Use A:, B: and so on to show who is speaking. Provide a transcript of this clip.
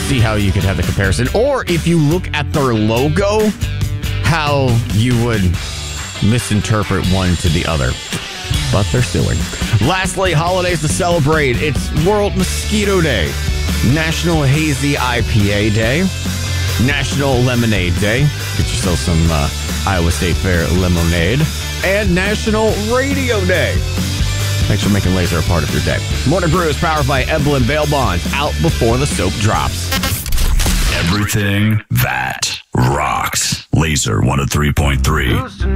A: see how you could have the comparison. Or if you look at their logo, how you would misinterpret one to the other. But they're suing. Lastly, holidays to celebrate. It's World Mosquito Day, National Hazy IPA Day, National Lemonade Day. Get yourself some Iowa State Fair lemonade. And National Radio Day. Thanks for making Laser a part of your day. Morning Brew is powered by Eblin Bail Bonds. Out before the soap drops.
B: Everything that rocks. Laser 103.3.